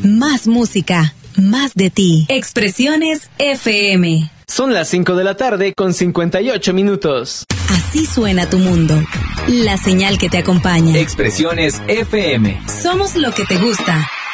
Más música, más de ti. Expresiones FM. Son las 5 de la tarde con 58 minutos. Así suena tu mundo. La señal que te acompaña. Expresiones FM. Somos lo que te gusta.